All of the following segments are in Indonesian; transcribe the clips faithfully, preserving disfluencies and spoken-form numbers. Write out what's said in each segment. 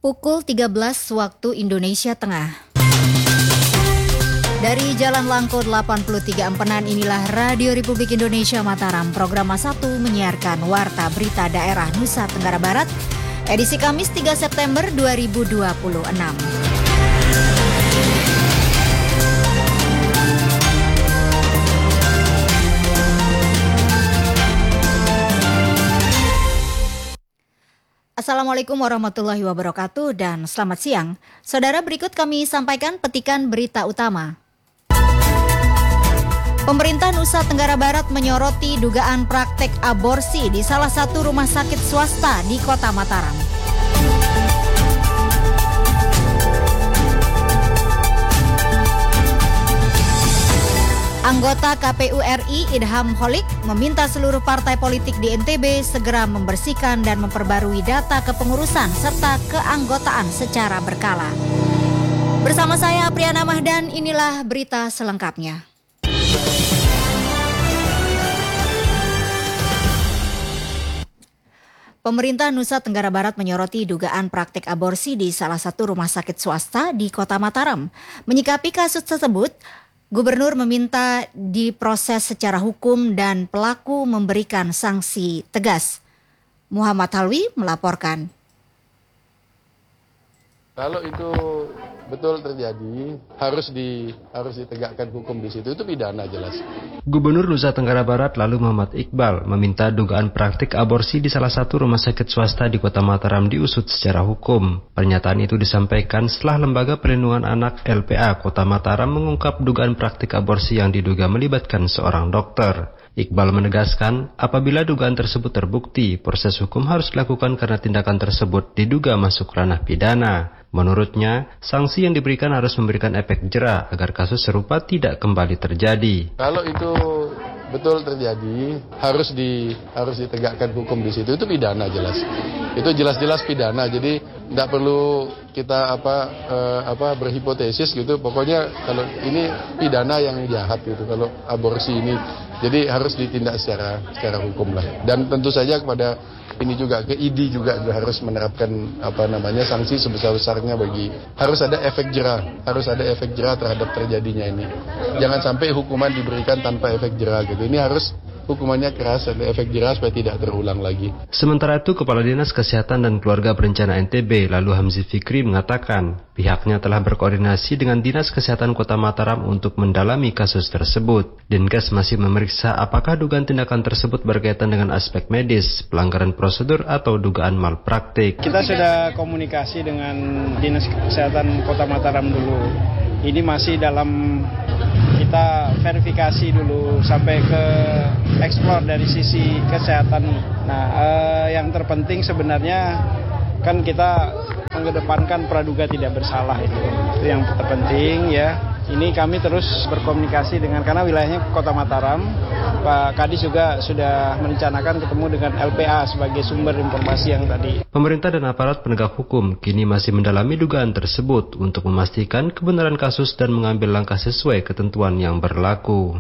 Pukul tiga belas waktu Indonesia Tengah. Dari Jalan Langko delapan puluh tiga Empenan, inilah Radio Republik Indonesia Mataram. Program satu menyiarkan Warta Berita Daerah Nusa Tenggara Barat, edisi Kamis tiga September dua ribu dua puluh enam. Assalamualaikum warahmatullahi wabarakatuh dan selamat siang. Saudara, berikut kami sampaikan petikan berita utama. Pemerintah Nusa Tenggara Barat menyoroti dugaan praktek aborsi di salah satu rumah sakit swasta di Kota Mataram. Anggota K P U R I Idham Holik meminta seluruh partai politik di N T B segera membersihkan dan memperbarui data kepengurusan serta keanggotaan secara berkala. Bersama saya Apriana Mahdan, inilah berita selengkapnya. Pemerintah Nusa Tenggara Barat menyoroti dugaan praktik aborsi di salah satu rumah sakit swasta di Kota Mataram. Menyikapi kasus tersebut, Gubernur meminta diproses secara hukum dan pelaku memberikan sanksi tegas. Muhammad Halwi melaporkan. Kalau itu betul terjadi, harus di harus ditegakkan hukum di situ, itu pidana jelas. Gubernur Nusa Tenggara Barat lalu Muhammad Iqbal meminta dugaan praktik aborsi di salah satu rumah sakit swasta di Kota Mataram diusut secara hukum. Pernyataan itu disampaikan setelah Lembaga Perlindungan Anak L P A Kota Mataram mengungkap dugaan praktik aborsi yang diduga melibatkan seorang dokter. Iqbal menegaskan, apabila dugaan tersebut terbukti, proses hukum harus dilakukan karena tindakan tersebut diduga masuk ranah pidana. Menurutnya, sanksi yang diberikan harus memberikan efek jera agar kasus serupa tidak kembali terjadi. Kalau itu betul terjadi, harus di harus ditegakkan hukum di situ, itu pidana jelas. Itu jelas-jelas pidana. Jadi tidak perlu kita apa eh, apa berhipotesis gitu. Pokoknya kalau ini pidana yang jahat gitu. Kalau aborsi ini, jadi harus ditindak secara secara hukum lah. Dan tentu saja kepada ini juga ke I D juga harus menerapkan apa namanya sanksi sebesar-besarnya bagi, harus ada efek jera, harus ada efek jera terhadap terjadinya ini. Jangan sampai hukuman diberikan tanpa efek jera gitu. Ini harus hukumannya keras, ada efek jera supaya tidak terulang lagi. Sementara itu, Kepala Dinas Kesehatan dan Keluarga Berencana N T B lalu Hamzi Fikri mengatakan pihaknya telah berkoordinasi dengan Dinas Kesehatan Kota Mataram untuk mendalami kasus tersebut. Dinkes masih memeriksa apakah dugaan tindakan tersebut berkaitan dengan aspek medis, pelanggaran prosedur atau dugaan malpraktik. Kita sudah komunikasi dengan Dinas Kesehatan Kota Mataram dulu. Ini masih dalam kita verifikasi dulu sampai ke eksplor dari sisi kesehatan. Nah, eh, yang terpenting sebenarnya kan kita mengedepankan praduga tidak bersalah itu. Itu yang terpenting ya. Ini kami terus berkomunikasi dengan, karena wilayahnya Kota Mataram, Pak Kadis juga sudah merencanakan ketemu dengan L P A sebagai sumber informasi yang tadi. Pemerintah dan aparat penegak hukum kini masih mendalami dugaan tersebut untuk memastikan kebenaran kasus dan mengambil langkah sesuai ketentuan yang berlaku.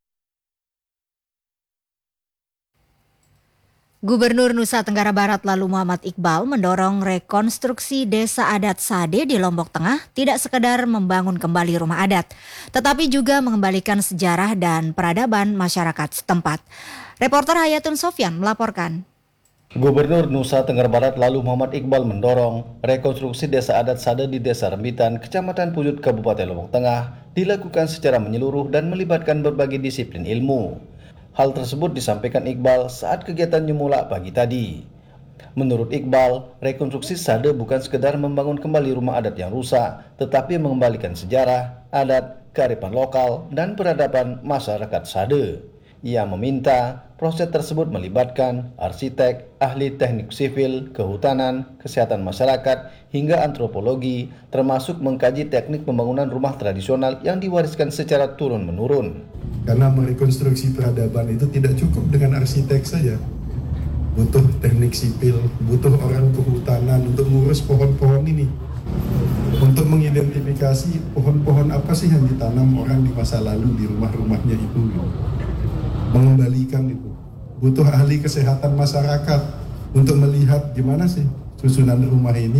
Gubernur Nusa Tenggara Barat lalu Muhammad Iqbal mendorong rekonstruksi Desa Adat Sade di Lombok Tengah tidak sekedar membangun kembali rumah adat, tetapi juga mengembalikan sejarah dan peradaban masyarakat setempat. Reporter Hayatun Sofyan melaporkan. Gubernur Nusa Tenggara Barat lalu Muhammad Iqbal mendorong rekonstruksi Desa Adat Sade di Desa Rembitan, Kecamatan Pujut, Kabupaten Lombok Tengah dilakukan secara menyeluruh dan melibatkan berbagai disiplin ilmu. Hal tersebut disampaikan Iqbal saat kegiatan nyemula pagi tadi. Menurut Iqbal, rekonstruksi Sade bukan sekedar membangun kembali rumah adat yang rusak, tetapi mengembalikan sejarah, adat, kearifan lokal, dan peradaban masyarakat Sade. Ia meminta proses tersebut melibatkan arsitek, ahli teknik sivil, kehutanan, kesehatan masyarakat, hingga antropologi, termasuk mengkaji teknik pembangunan rumah tradisional yang diwariskan secara turun-menurun. Karena merekonstruksi peradaban itu tidak cukup dengan arsitek saja. Butuh teknik sipil, butuh orang kehutanan untuk mengurus pohon-pohon ini. Untuk mengidentifikasi pohon-pohon apa sih yang ditanam orang di masa lalu di rumah-rumahnya itu. Mengembalikan itu. Butuh ahli kesehatan masyarakat untuk melihat gimana sih susunan rumah ini,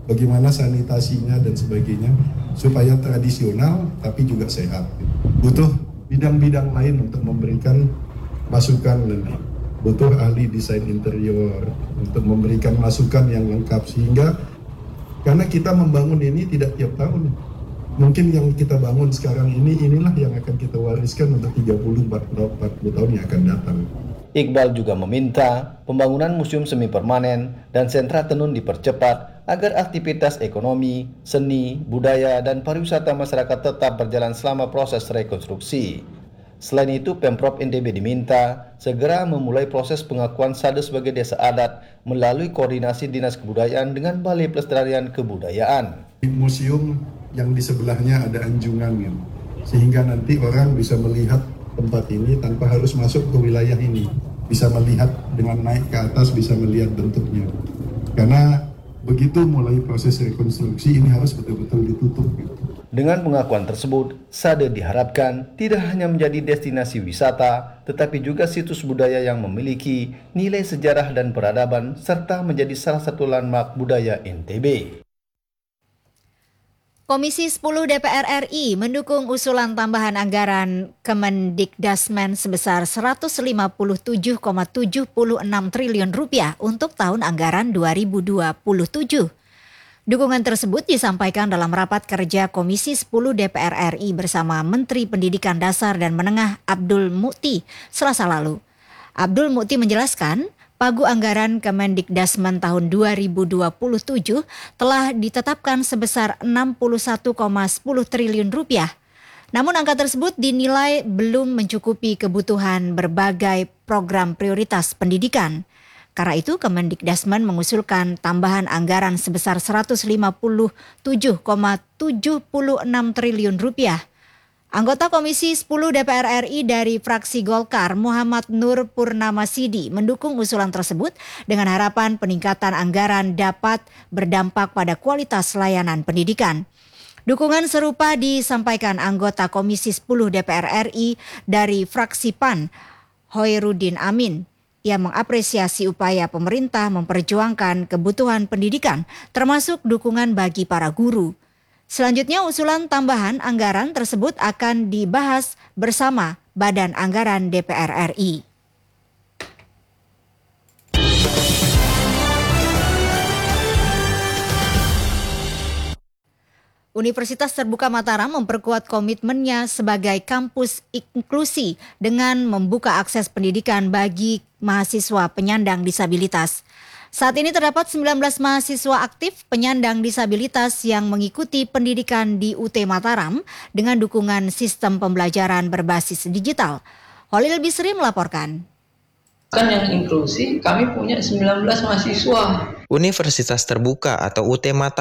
bagaimana sanitasinya dan sebagainya, supaya tradisional tapi juga sehat. Butuh bidang-bidang lain untuk memberikan masukan nanti. Butuh ahli desain interior untuk memberikan masukan yang lengkap, sehingga karena kita membangun ini tidak tiap tahun. Mungkin yang kita bangun sekarang ini, inilah yang akan kita wariskan untuk tiga puluh sampai empat puluh tahun yang akan datang. Iqbal juga meminta pembangunan museum semi permanen dan sentra tenun dipercepat agar aktivitas ekonomi, seni, budaya, dan pariwisata masyarakat tetap berjalan selama proses rekonstruksi. Selain itu, Pemprov N T B diminta segera memulai proses pengakuan Sade sebagai desa adat melalui koordinasi Dinas Kebudayaan dengan Balai Pelestarian Kebudayaan. Museum yang di sebelahnya ada anjungan, ya, sehingga nanti orang bisa melihat tempat ini tanpa harus masuk ke wilayah ini. Bisa melihat dengan naik ke atas, bisa melihat bentuknya. Karena begitu mulai proses rekonstruksi ini harus betul-betul ditutup. Dengan pengakuan tersebut, Sade diharapkan tidak hanya menjadi destinasi wisata, tetapi juga situs budaya yang memiliki nilai sejarah dan peradaban, serta menjadi salah satu landmark budaya N T B. Komisi sepuluh D P R R I mendukung usulan tambahan anggaran Kemendikdasmen sebesar seratus lima puluh tujuh koma tujuh enam triliun rupiah untuk tahun anggaran dua ribu dua puluh tujuh. Dukungan tersebut disampaikan dalam rapat kerja Komisi sepuluh D P R R I bersama Menteri Pendidikan Dasar dan Menengah Abdul Mukti Selasa lalu. Abdul Mukti menjelaskan, pagu anggaran Kemendikdasmen tahun dua ribu dua puluh tujuh telah ditetapkan sebesar enam puluh satu koma sepuluh triliun rupiah. Namun angka tersebut dinilai belum mencukupi kebutuhan berbagai program prioritas pendidikan. Karena itu Kemendikdasmen mengusulkan tambahan anggaran sebesar seratus lima puluh tujuh koma tujuh enam triliun rupiah. Anggota Komisi sepuluh D P R R I dari fraksi Golkar, Muhammad Nur Purnamasidi, mendukung usulan tersebut dengan harapan peningkatan anggaran dapat berdampak pada kualitas layanan pendidikan. Dukungan serupa disampaikan anggota Komisi sepuluh D P R R I dari fraksi P A N, Hoirudin Amin. Ia mengapresiasi upaya pemerintah memperjuangkan kebutuhan pendidikan, termasuk dukungan bagi para guru. Selanjutnya, usulan tambahan anggaran tersebut akan dibahas bersama Badan Anggaran D P R R I. Universitas Terbuka Mataram memperkuat komitmennya sebagai kampus inklusi dengan membuka akses pendidikan bagi mahasiswa penyandang disabilitas. Saat ini terdapat sembilan belas mahasiswa aktif penyandang disabilitas yang mengikuti pendidikan di U T Mataram dengan dukungan sistem pembelajaran berbasis digital. Holil Bisri melaporkan. Kan yang inklusi kami punya sembilan belas mahasiswa. Universitas Terbuka atau U T Mataram